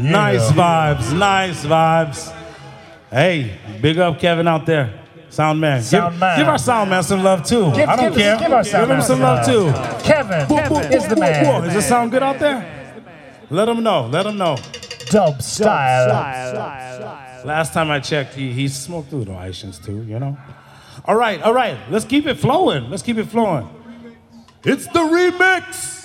Nice vibes, nice vibes. Hey, big up Kevin out there. Sound man. Give our sound man some love too. I don't care. Give him some love too. Kevin is the man. Does it sound good out there? Let him know. Let him know. Dub style. Last time I checked, he smoked through the Haitians too, you know? All right. Let's keep it flowing. It's the remix.